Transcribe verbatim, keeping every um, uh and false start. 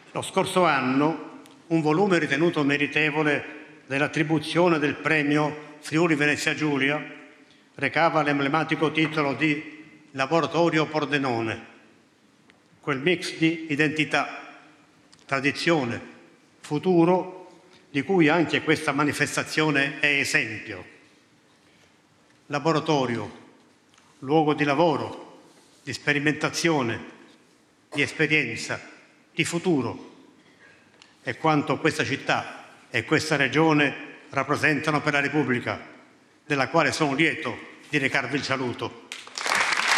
Lo scorso anno un volume ritenuto meritevole dell'attribuzione del premio Friuli Venezia Giulia recava l'emblematico titolo di Laboratorio Pordenone, quel mix di identità, tradizione, futuro di cui anche questa manifestazione è esempio. Laboratorio, luogo di lavoro, di sperimentazione, di esperienza, di futuro. È quanto questa città e questa regione rappresentano per la Repubblica, della quale sono lieto di recarvi il saluto.